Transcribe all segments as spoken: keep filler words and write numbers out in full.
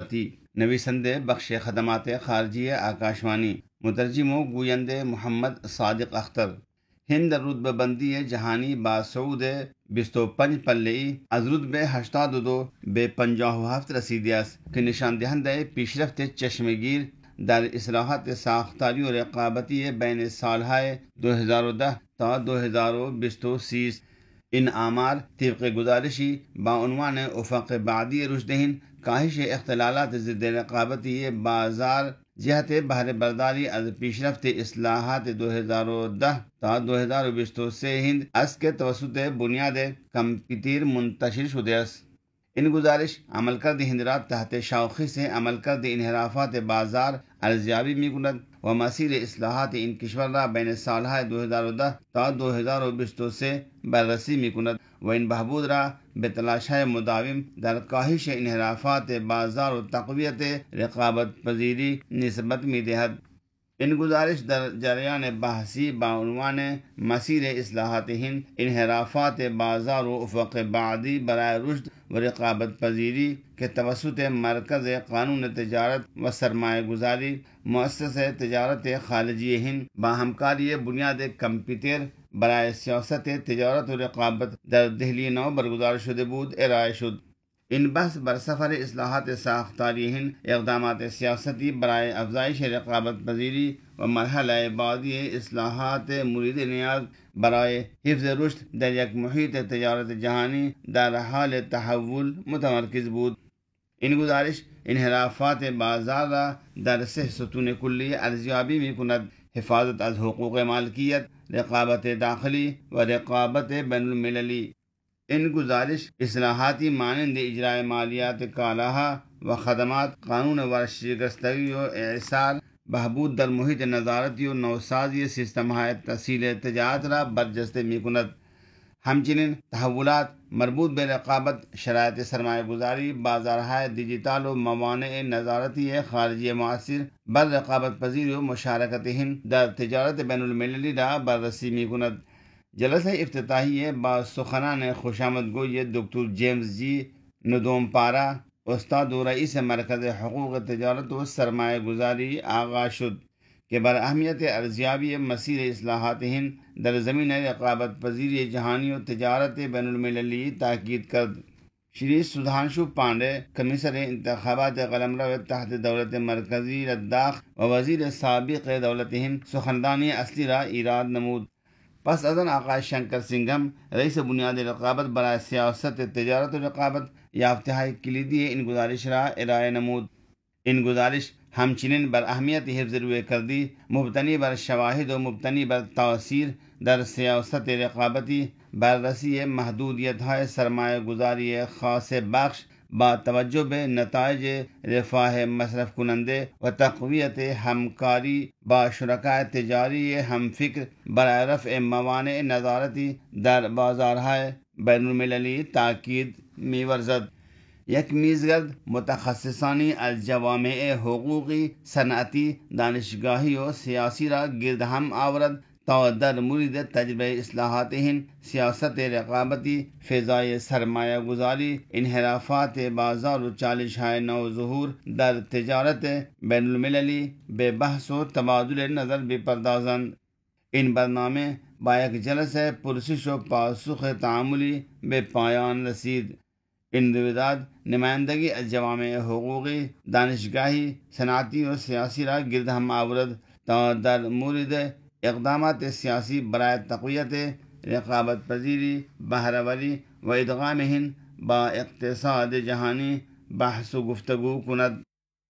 صورتی. نویسنده بخش خدمات خارجی آکاشوانی. مترجم و گوینده محمد صادق اختر. هند رتبه بندی جهانی با صعود بیست و پنج پله‌ای از رتبه هشتاد و دو به پنجاه و هفت رسیده است که نشان دهنده پیشرفت چشمگیر در اصلاحات ساختاری و رقابتی بین سالهای دو هزار و ده تا دو هزار و بیست و سه است. این آمار طبق گزارشی با عنوان افق بعدی رشد هند کاهش اختلالات ضد رقابتی بازار جهت بهره برداری از پیشرفت اصلاحات دو هزار و ده تا دو هزار و بیست و سه هند است که توسط بنیاد کمپیوتر منتشر شده است. این گزارش عملکرد هند را تحت شاخص عملکرد انحرافات بازار ارزیابی می‌کند و مسیر اصلاحات این کشور را بین سالهای دو هزار و ده تا دو هزار و بیست و سه بررسی می‌کند و این بهبود را به تلاش‌های مداوم در کاهش انحرافات بازار و تقویت رقابت پذیری نسبت می‌دهد. این گزارش در جریان بحثی با عنوان مسیر اصلاحات هند، انحرافات بازار و افق بعدی برای رشد و رقابت پذیری که توسط مرکز قانون تجارت و سرمایه گذاری مؤسسه تجارت خارجی هند با همکاری بنیاد کمپیوتر برای سیاست تجارت و رقابت در دہلی نو برگزار شده بود ارائه شد. این بحث بر سفر اصلاحات ساختاری هند، اقدامات سیاستی برای افزایش رقابت پذیری و مرحله بعدی اصلاحات مورد نیاز برای حفظ رشد در یک محیط تجارت جهانی در حال تحول متمرکز بود. این گزارش انحرافات بازار را در سه ستون کلی ارزیابی می‌کند: حفاظت از حقوق مالکیت، رقابت داخلی و رقابت بین المللی. این گزارش اصلاحاتی مانند اجرای مالیات کالاها و خدمات، قانون ورشکستگی و اعصار، بهبود در محیط نظارتی و نوسازی سیستم‌های تسهیل تجارت را برجسته می‌کند. همچنین تحولات مربوط به رقابت، شرایط سرمایه گذاری، بازارهای دیجیتال و موانع نظارتی خارجی مؤثر بر رقابت پذیری و مشارکت هند در تجارت بین المللی را بررسی می‌کند. جلسه افتتاحیه با سخنان خوشامدگوی دکتر جیمز جی ندومپارا، استاد و رئیس مرکز حقوق تجارت و سرمایه گذاری آغاز شد که بر اهمیت ارزیابی مسیر اصلاحات هند در زمین رقابت پذیری جهانی و تجارت بین المللی تاکید کرد. شری سودھانشو پانڈے، کمشنر انتخابات قلمرو تحت دولت مرکزی لداخ و وزیر سابق دولت ہند سخنرانی اصلی را ایراد نمود. پس از آن آقای شنکر سنگم، رئیس بنیاد رقابت برای سیاست تجارت و رقابت، یافته‌های کلیدی این گزارش را ارائه نمود. این گزارش همچنین بر اهمیت حفظ رویکردی مبتنی بر شواهد و مبتنی بر تاثیر در سیاست رقابتی، بررسی محدودیت‌های سرمایه گذاری خاص بخش با توجه به نتایج رفاه مصرف کننده و تقویت همکاری با شرکای تجاری همفکر برای رفع موانع نظارتی در بازارهای بین المللی تاکید می‌ورزد. یک میزگرد متخصصانی از جوامع حقوقی، صنعتی، دانشگاهی و سیاسی را گرد هم آورد تا در مورد تجربه اصلاحات هند، سیاست رقابتی، فضای سرمایه گذاری، انحرافات بازار و چالش‌های نو ظهور در تجارت بین المللی به بحث و تبادل نظر بپردازند. این برنامه با یک جلسه پرسش و پاسخ تعاملی به پایان رسید. این رویداد نمائندگی از جوامع حقوقی، دانشگاهی، صنعتی و سیاسی را گرد هم آورد تا در مورد اقدامات سیاسی برای تقویت رقابت پذیری، بهره‌وری و ادغام هند با اقتصاد جهانی بحث و گفتگو کند.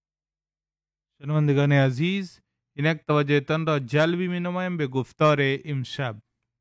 شنوندگان عزیز، اینک توجهتان را جلبی می نمایم به گفتار امشب.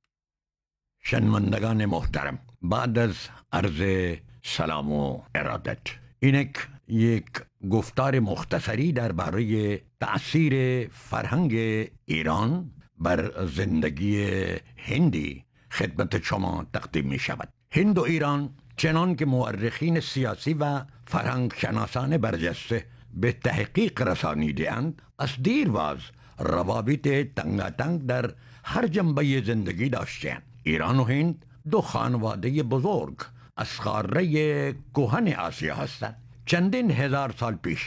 شنوندگان محترم، بعد از عرض سلام و ارادت، اینک یک گفتار مختصری درباره تأثیر فرهنگ ایران بر زندگی هندی خدمت شما تقدیم می شود. هند و ایران چنان که مورخین سیاسی و فرهنگ شناسان برجسته به تحقیق رسانیده‌اند، از دیرباز روابط تنگاتنگ در هر جنبه زندگی داشته‌اند. ایران و هند دو خانواده بزرگ از قاره کهن آسیا هستند. چندین هزار سال پیش